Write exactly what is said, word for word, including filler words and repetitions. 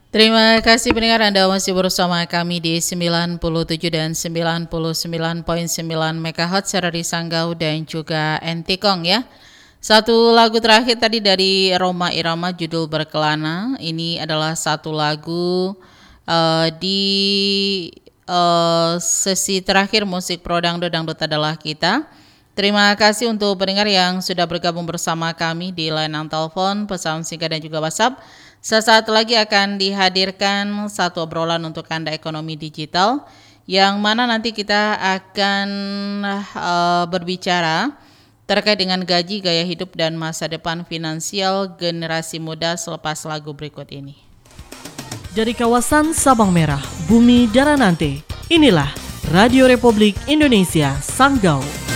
Terima kasih pendengar, Anda masih bersama kami di sembilan puluh tujuh dan sembilan puluh sembilan koma sembilan megahertz dari Sanggau dan juga Entikong ya. Satu lagu terakhir tadi dari Rhoma Irama, judul Berkelana. Ini adalah satu lagu uh, di uh, sesi terakhir musik Pro Dangdut, Dangdut adalah kita. Terima kasih untuk pendengar yang sudah bergabung bersama kami di layanan telepon, pesan singkat dan juga WhatsApp. Sesaat lagi akan dihadirkan satu obrolan untuk Anda ekonomi digital, yang mana nanti kita akan uh, berbicara terkait dengan gaji, gaya hidup, dan masa depan finansial generasi muda selepas lagu berikut ini. Dari kawasan Sabang Merah, Bumi Daranante, inilah Radio Republik Indonesia Sanggau.